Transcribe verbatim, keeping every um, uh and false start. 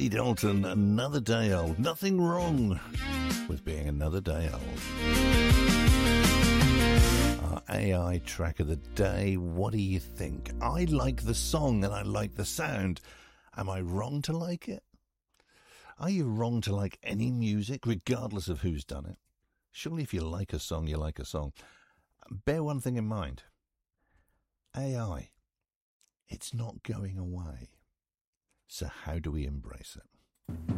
Andy Dalton, Another Day Old. Nothing wrong with being another day old. Our A I track of the day. What do you think? I like the song and I like the sound. Am I wrong to like it? Are you wrong to like any music, regardless of who's done it? Surely if you like a song, you like a song. Bear one thing in mind. A I, it's not going away. So how do we embrace it?